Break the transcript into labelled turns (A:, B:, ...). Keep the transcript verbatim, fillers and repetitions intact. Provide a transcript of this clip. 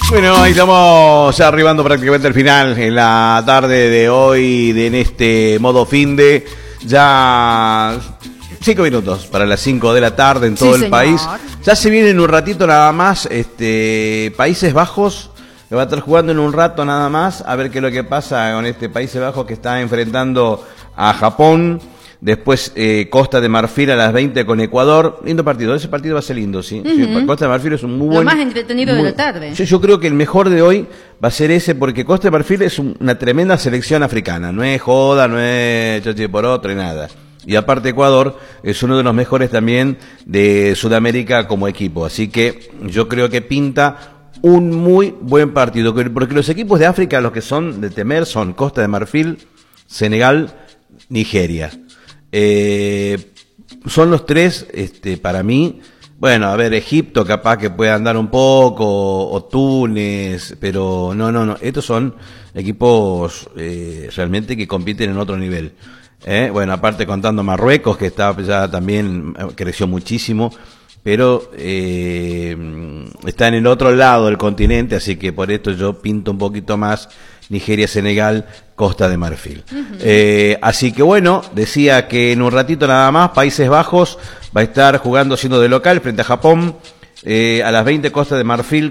A: Bueno, ahí estamos ya arribando prácticamente al final en la tarde de hoy, de, en este modo fin de ya cinco minutos para las cinco de la tarde en todo
B: Sí,
A: el
B: señor.
A: país. Ya se viene en un ratito nada más este Países Bajos, que va a estar jugando en un rato nada más, a ver qué es lo que pasa con este Países Bajos que está enfrentando a Japón. Después eh, Costa de Marfil a las veinte con Ecuador. Lindo partido, ese partido va a ser lindo, ¿sí?
B: Uh-huh.
A: Sí, Costa de Marfil es un muy
B: Lo
A: buen...
B: más entretenido
A: muy,
B: de la tarde.
A: Yo, yo creo que el mejor de hoy va a ser ese, porque Costa de Marfil es un, una tremenda selección africana. No es joda, no es chochi por otro y nada. Y aparte Ecuador es uno de los mejores también de Sudamérica como equipo. Así que yo creo que pinta un muy buen partido. Porque los equipos de África, los que son de temer, son Costa de Marfil, Senegal, Nigeria. Eh, son los tres, este, para mí. Bueno, a ver, Egipto capaz que puede andar un poco, o, o Túnez, pero no, no, no. Estos son equipos eh, realmente que compiten en otro nivel. ¿Eh? Bueno, aparte contando Marruecos, que está ya también creció muchísimo, pero eh, está en el otro lado del continente, así que por esto yo pinto un poquito más Nigeria, Senegal, Costa de Marfil. Uh-huh. Eh, así que bueno, decía que en un ratito nada más Países Bajos va a estar jugando siendo de local frente a Japón, eh, a las veinte Costa de Marfil